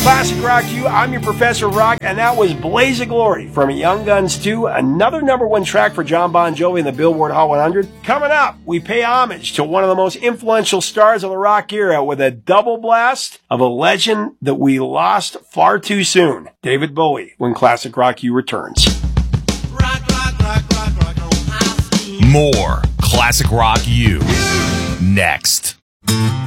Classic Rock to you. I'm your Professor of Rock, and that was Blaze of Glory from Young Guns 2, another #1 track for John Bon Jovi in the Billboard Hot 100. Coming up, we pay homage to one of the most influential stars of the rock era with a double blast of a legend that we lost far too soon, David Bowie, when Classic Rock U returns. More Classic Rock U next.